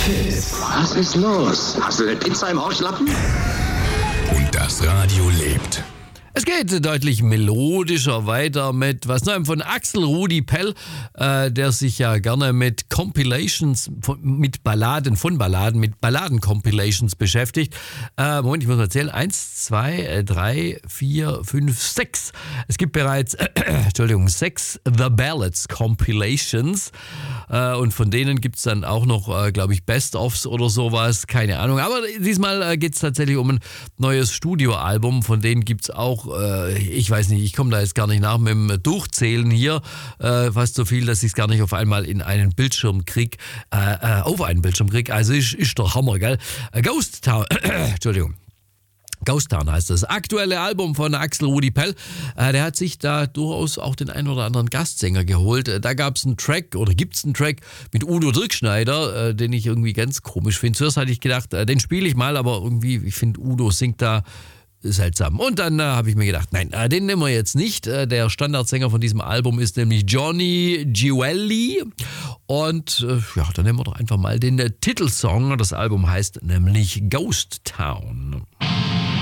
Was ist los? Hast du eine Pizza im Auslappen? Und das Radio lebt. Es geht deutlich melodischer weiter mit was Neuem von Axel Rudi Pell, der sich ja gerne mit Compilations, mit Balladen-Compilations beschäftigt. Moment, ich muss mal zählen. 1, 2, 3, 4, 5, 6. Es gibt bereits, 6 The Ballads Compilations. Und von denen gibt es dann auch noch, glaube ich, Best-ofs oder sowas. Keine Ahnung. Aber diesmal geht es tatsächlich um ein neues Studioalbum. Von denen gibt es auch, ich weiß nicht, ich komme da jetzt gar nicht nach mit dem Durchzählen hier. Fast so viel, dass ich es gar nicht auf einmal in einen Bildschirm kriege. Also ist doch Hammer, gell? Ghost Town, Entschuldigung. Ghost Town heißt das aktuelle Album von Axel Rudi Pell. Der hat sich da durchaus auch den einen oder anderen Gastsänger geholt. Da gab es einen Track oder gibt es einen Track mit Udo Dirkschneider, den ich irgendwie ganz komisch finde. Zuerst hatte ich gedacht, den spiele ich mal, aber irgendwie, ich finde, Udo singt da seltsam. Und dann habe ich mir gedacht, nein, den nehmen wir jetzt nicht. Der Standardsänger von diesem Album ist nämlich Johnny Giuelli. Und dann nehmen wir doch einfach mal den Titelsong. Das Album heißt nämlich Ghost Town.